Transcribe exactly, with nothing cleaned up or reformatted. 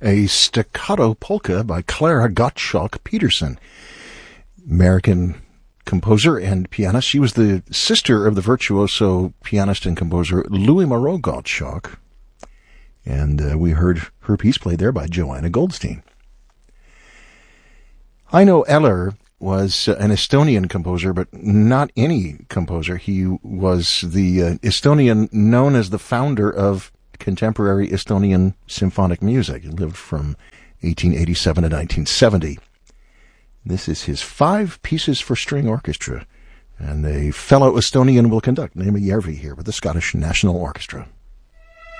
a staccato polka by Clara Gottschalk Peterson, American composer and pianist. She was the sister of the virtuoso pianist and composer Louis Moreau Gottschalk, and uh, we heard her piece played there by Joanna Goldstein. Heino Eller was uh, an Estonian composer, but not any composer. He was the uh, Estonian known as the founder of contemporary Estonian symphonic music. He lived from eighteen eighty-seven to nineteen seventy. This is his Five Pieces for String Orchestra, and a fellow Estonian will conduct, Naima Järvi here with the Scottish National Orchestra.